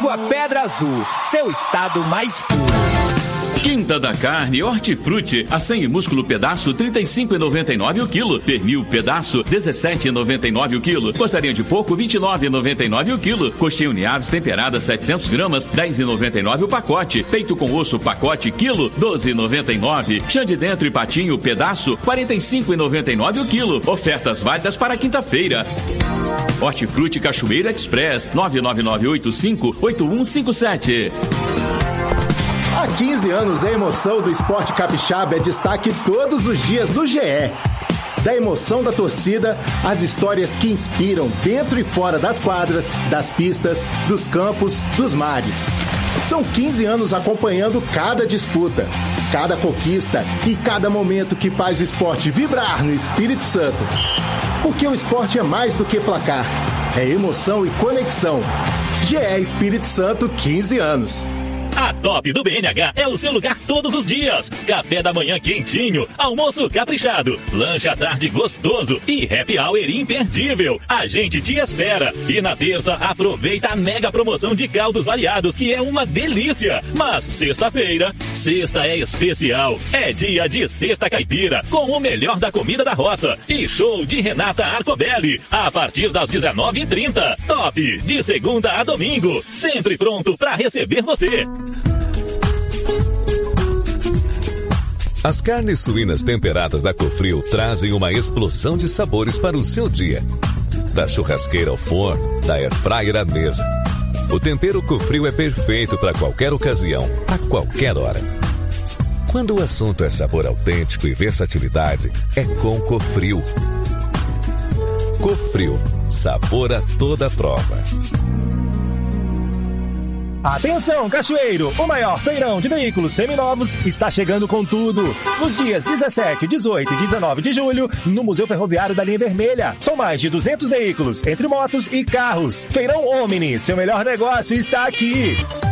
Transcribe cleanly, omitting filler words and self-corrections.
Água Pedra Azul, seu estado mais puro. Quinta da Carne Hortifruti, acém e músculo pedaço 35,99 o quilo, pernil pedaço 17,99 o quilo, costarinha de porco 29,99 o quilo, coxinha Uniaves temperada 700 gramas 10,99 o pacote, peito com osso pacote quilo 12,99, chã de dentro e patinho pedaço 45,99 o quilo. Ofertas válidas para quinta-feira. Hortifruti Cachoeira Express 999858157. Há 15 anos, a emoção do esporte capixaba é destaque todos os dias no GE. Da emoção da torcida, às histórias que inspiram dentro e fora das quadras, das pistas, dos campos, dos mares. São 15 anos acompanhando cada disputa, cada conquista e cada momento que faz o esporte vibrar no Espírito Santo. Porque o esporte é mais do que placar, é emoção e conexão. GE Espírito Santo, 15 anos. A Top do BNH é o seu lugar todos os dias. Café da manhã quentinho, almoço caprichado, lanche à tarde gostoso e happy hour imperdível. A gente te espera. E na terça, aproveita a mega promoção de caldos variados, que é uma delícia. Mas sexta-feira, sexta é especial. É dia de Sexta Caipira, com o melhor da comida da roça. E show de Renata Arcobelli, a partir das 19h30. Top, de segunda a domingo. Sempre pronto para receber você. As carnes suínas temperadas da Cofril trazem uma explosão de sabores para o seu dia. Da churrasqueira ao forno, da airfryer à mesa. O tempero Cofril é perfeito para qualquer ocasião, a qualquer hora. Quando o assunto é sabor autêntico e versatilidade, é com Cofril. Cofril, sabor a toda prova. Atenção, Cachoeiro! O maior feirão de veículos seminovos está chegando com tudo. Nos dias 17, 18 e 19 de julho, no Museu Ferroviário da Linha Vermelha. São mais de 200 veículos, entre motos e carros. Feirão Omni, seu melhor negócio está aqui.